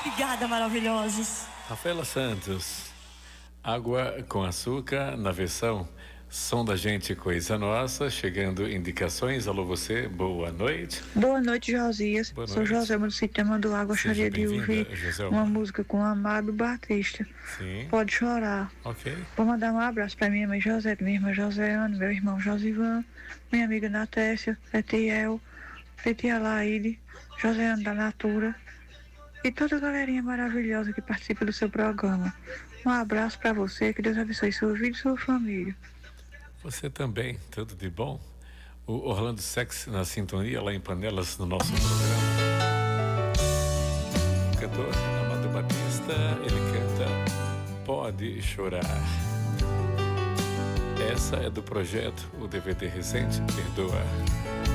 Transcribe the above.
Obrigada, maravilhosos. Rafaela Santos, Água com Açúcar, na versão Som da Gente, Coisa Nossa, chegando indicações. Alô você, boa noite. Boa noite, Josias. Boa Sou noite. Joselma do Sítio do Água. Gostaria de ouvir uma música com Amado Batista. Sim. Pode chorar. Ok. Vou mandar um abraço para minha mãe José, minha irmã Joséana, meu irmão Josivan, minha amiga Natécia, Etiel, Titia Laide, Joséana da Natura e toda a galerinha maravilhosa que participa do seu programa. Um abraço para você, que Deus abençoe sua vida e sua família. Você também, tudo de bom? O Orlando Sex na sintonia lá em Panelas no nosso programa. O cantor Amado Batista, ele canta Pode Chorar. Essa é do projeto O DVD Recente Perdoa.